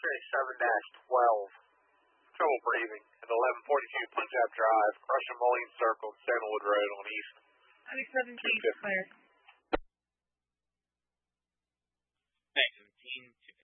7-12. Trouble breathing at 1142 Punjab Drive, Gresham Moline Circle, Sandalwood Road on East. 97 clear. 917 250.